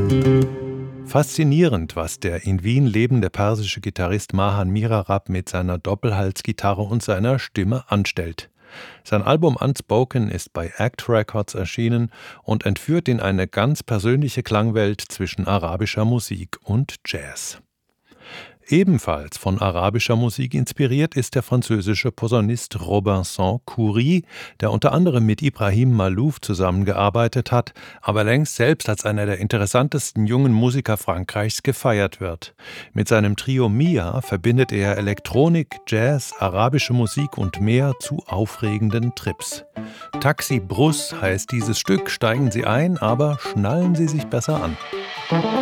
Faszinierend, was der in Wien lebende persische Gitarrist Mahan Mirarab mit seiner Doppelhalsgitarre und seiner Stimme anstellt. Sein Album Unspoken ist bei Act Records erschienen und entführt in eine ganz persönliche Klangwelt zwischen arabischer Musik und Jazz. Ebenfalls von arabischer Musik inspiriert ist der französische Posaunist Robinson Khoury, der unter anderem mit Ibrahim Malouf zusammengearbeitet hat, aber längst selbst als einer der interessantesten jungen Musiker Frankreichs gefeiert wird. Mit seinem Trio Mia verbindet er Elektronik, Jazz, arabische Musik und mehr zu aufregenden Trips. Taxi Brousse heißt dieses Stück, steigen Sie ein, aber schnallen Sie sich besser an.